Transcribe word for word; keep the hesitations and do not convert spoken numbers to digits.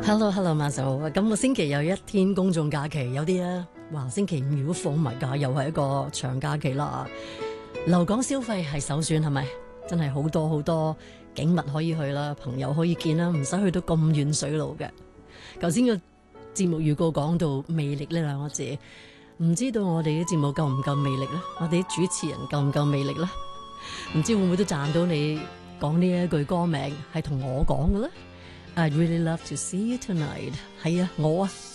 Hello Hello 晚上好，今個星期有一天公眾假期，有啲啊，哇星期五如果放埋假，又係一個長假期啦。留港消費係首選係咪？真係好多好多景物可以去啦，朋友可以見啦，唔使去到咁遠水路嘅。頭先個節目預告講到魅力呢兩個字，唔知道我哋啲節目夠唔夠魅力呢？我哋啲主持人夠唔夠魅力呢？唔知會唔會都賺到你講呢一句歌名係同我講嘅咧？I'd really love to see you tonight。係啊，我啊。